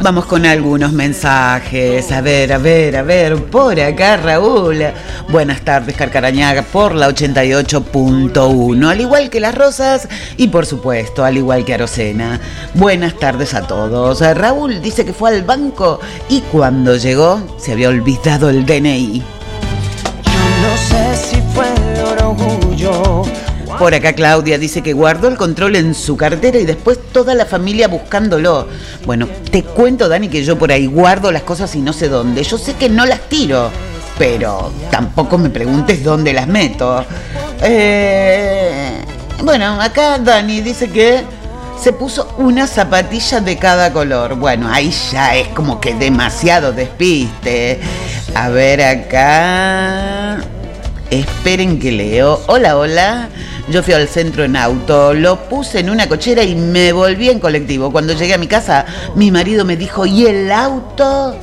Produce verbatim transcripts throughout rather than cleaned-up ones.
Vamos con algunos mensajes. A ver, a ver, a ver. Por acá, Raúl. Buenas tardes, Carcarañaga, por la ochenta y ocho punto uno. Al igual que Las Rosas y, por supuesto, al igual que Arocena. Buenas tardes a todos. Raúl dice que fue al banco y cuando llegó se había olvidado el D N I. Yo no sé si fue orgullo. Por acá Claudia dice que guardó el control en su cartera y después toda la familia buscándolo. Bueno, te cuento, Dani, que yo por ahí guardo las cosas y no sé dónde. Yo sé que no las tiro, pero tampoco me preguntes dónde las meto. Eh, bueno, acá Dani dice que se puso una zapatilla de cada color. Bueno, ahí ya es como que demasiado despiste. A ver acá... Esperen que leo. Hola, hola. Yo fui al centro en auto, lo puse en una cochera y me volví en colectivo. Cuando llegué a mi casa, mi marido me dijo, ¿y el auto?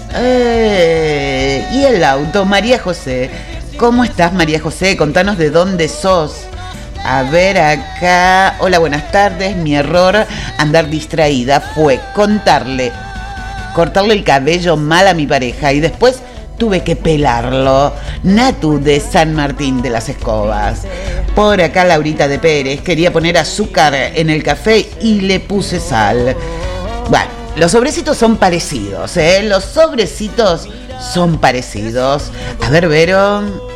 Eh, ¿Y el auto? María José. ¿Cómo estás, María José? Contanos de dónde sos. A ver acá. Hola, buenas tardes. Mi error, andar distraída, fue contarle, cortarle el cabello mal a mi pareja y después tuve que pelarlo. Natu de San Martín de las Escobas. Por acá Laurita de Pérez. Quería poner azúcar en el café y le puse sal. Bueno, los sobrecitos son parecidos, ¿eh? Los sobrecitos son parecidos. A ver, Vero.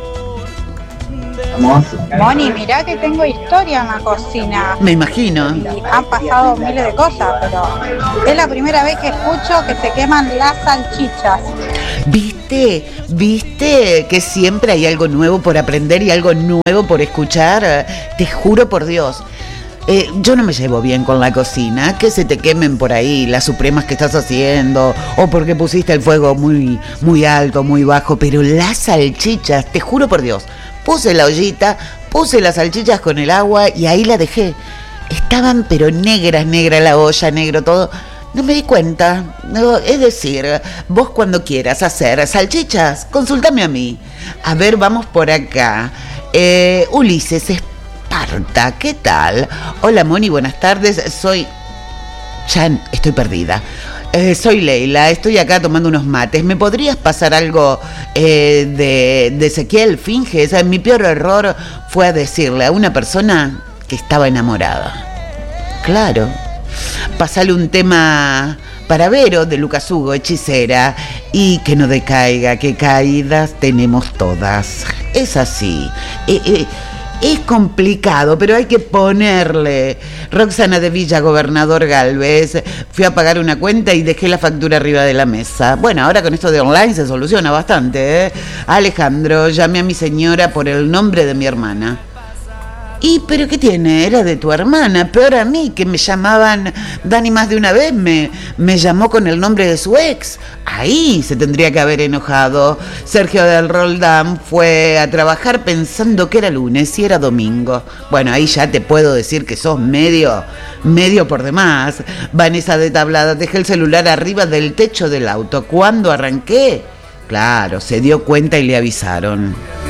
Moni, mirá que tengo historia en la cocina. Me imagino. Y han pasado miles de cosas, pero es la primera vez que escucho que se queman las salchichas. ¿Viste? ¿Viste que siempre hay algo nuevo por aprender y algo nuevo por escuchar? Te juro por Dios. Eh, yo no me llevo bien con la cocina. Que se te quemen por ahí las supremas que estás haciendo, o porque pusiste el fuego muy, muy alto, muy bajo. Pero las salchichas, te juro por Dios, puse la ollita, puse las salchichas con el agua y ahí la dejé. Estaban pero negras, negra la olla, negro todo. No me di cuenta. No, es decir, vos cuando quieras hacer salchichas, consúltame a mí. A ver, vamos por acá. Eh, Ulises Esparta, ¿qué tal? Hola, Moni, buenas tardes. Soy... Ya estoy perdida. Eh, soy Leila, estoy acá tomando unos mates. ¿Me podrías pasar algo eh, de, de Ezequiel Finge? O sea, mi peor error fue a decirle a una persona que estaba enamorada. Claro. Pasale un tema para Vero de Lucas Hugo, hechicera, y que no decaiga, que caídas tenemos todas. Es así. Eh, eh, Es complicado, pero hay que ponerle. Roxana de Villa, Gobernador Galvez. Fui a pagar una cuenta y dejé la factura arriba de la mesa. Bueno, ahora con esto de online se soluciona bastante, ¿eh? Alejandro, llamé a mi señora por el nombre de mi hermana. ¿Y pero qué tiene? Era de tu hermana. Peor a mí, que me llamaban Dani más de una vez. Me, me llamó con el nombre de su ex. Ahí se tendría que haber enojado. Sergio del Roldán fue a trabajar pensando que era lunes y era domingo. Bueno, ahí ya te puedo decir que sos medio, medio por demás. Vanessa de Tablada, dejé el celular arriba del techo del auto. ¿Cuándo arranqué? Claro, se dio cuenta y le avisaron.